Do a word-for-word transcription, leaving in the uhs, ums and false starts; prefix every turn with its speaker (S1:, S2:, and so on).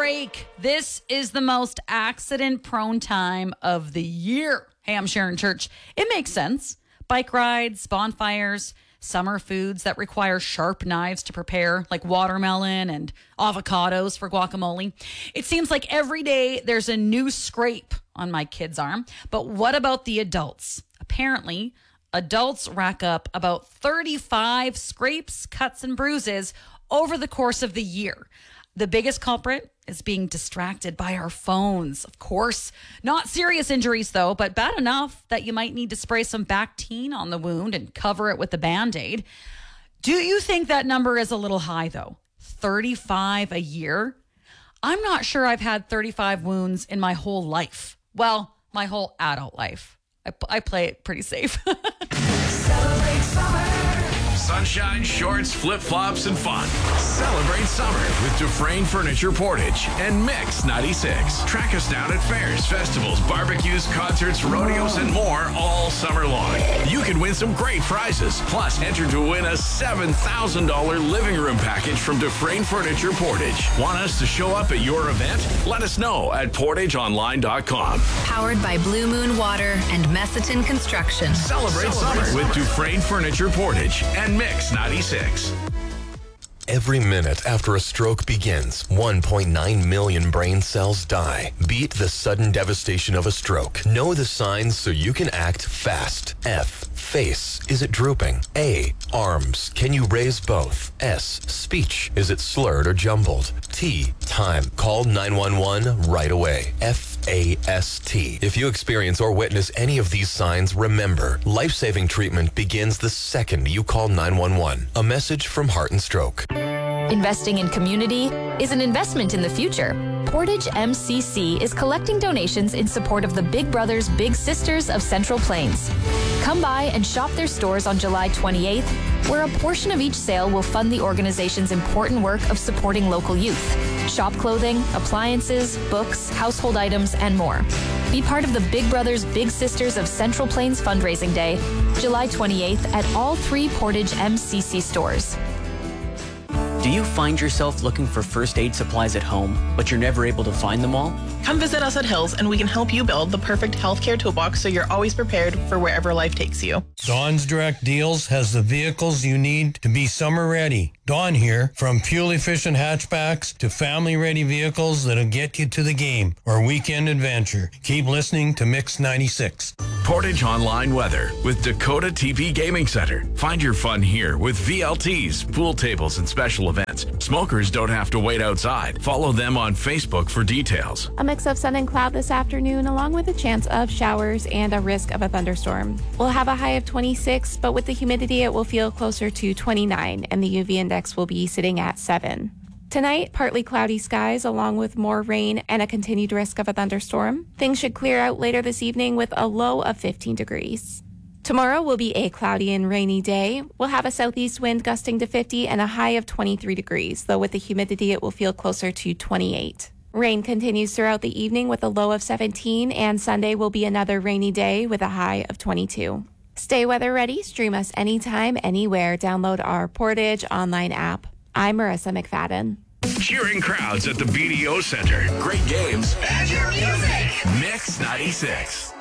S1: break. This is the most accident-prone time of the year. Hey, I'm Sharon Church. It makes sense. Bike rides, bonfires, summer foods that require sharp knives to prepare, like watermelon and avocados for guacamole. It seems like every day there's a new scrape on my kid's arm. But what about the adults? Apparently, adults rack up about thirty-five scrapes, cuts, and bruises over the course of the year. The biggest culprit is being distracted by our phones. Of course, not serious injuries though, but bad enough that you might need to spray some Bactine on the wound and cover it with a Band-Aid. Do you think that number is a little high though? thirty-five a year? I'm not sure I've had thirty-five wounds in my whole life. Well, my whole adult life. I, I play it pretty safe.
S2: Celebrate summer.
S3: Sunshine, shorts, flip-flops, and fun. Celebrate summer with Dufresne Furniture Portage and Mix ninety-six. Track us down at fairs, festivals, barbecues, concerts, rodeos, and more all summer long. You can win some great prizes. Plus, enter to win a seven thousand dollars living room package from Dufresne Furniture Portage. Want us to show up at your event? Let us know at portage online dot com.
S4: Powered by Blue Moon Water and Messiton Construction.
S3: Celebrate, Celebrate summer with Dufresne Furniture Portage and Mix ninety-six.
S5: Every minute after a stroke begins, one point nine million brain cells die. Beat the sudden devastation of a stroke. Know the signs so you can act fast. F. Face. Is it drooping? A. Arms. Can you raise both? S. Speech. Is it slurred or jumbled? T. Time. Call nine one one right away. F. A S T. If you experience or witness any of these signs, remember, life-saving treatment begins the second you call nine one one. A message from Heart and Stroke.
S6: Investing in community is an investment in the future. Portage M C C is collecting donations in support of the Big Brothers Big Sisters of Central Plains. Come by and shop their stores on July twenty-eighth, where a portion of each sale will fund the organization's important work of supporting local youth. Shop clothing, appliances, books, household items, and more. Be part of the Big Brothers Big Sisters of Central Plains Fundraising Day, July twenty-eighth at all three Portage M C C stores.
S7: Do you find yourself looking for first aid supplies at home, but you're never able to find them all?
S8: Come visit us at Hills and we can help you build the perfect healthcare toolbox so you're always prepared for wherever life takes you.
S9: Dawn's Direct Deals has the vehicles you need to be summer ready. Dawn here, from fuel-efficient hatchbacks to family-ready vehicles that'll get you to the game or weekend adventure. Keep listening to Mix ninety-six.
S3: Portage Online Weather with Dakota T P Gaming Center. Find your fun here with V L Ts, pool tables, and special events. Smokers don't have to wait outside. Follow them on Facebook for details.
S10: A mix of sun and cloud this afternoon, along with a chance of showers and a risk of a thunderstorm. We'll have a high of twenty-six, but with the humidity, it will feel closer to twenty-nine, and the U V index will be sitting at seven. Tonight, partly cloudy skies along with more rain and a continued risk of a thunderstorm. Things should clear out later this evening with a low of fifteen degrees. Tomorrow will be a cloudy and rainy day. We'll have a southeast wind gusting to fifty and a high of twenty-three degrees, though with the humidity it will feel closer to twenty-eight. Rain continues throughout the evening with a low of seventeen, and Sunday will be another rainy day with a high of twenty-two. Stay weather ready. Stream us anytime, anywhere. Download our Portage online app. I'm Marissa McFadden.
S3: Cheering crowds at the B D O Center. Great games.
S2: And your music.
S3: Mix ninety-six.